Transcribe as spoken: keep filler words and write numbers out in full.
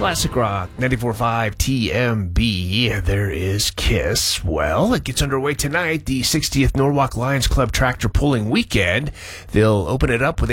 Classic Rock, ninety-four point five T M B. There is KISS. Well, it gets underway tonight, the sixtieth Norwalk Lions Club Tractor Pulling Weekend. They'll open it up with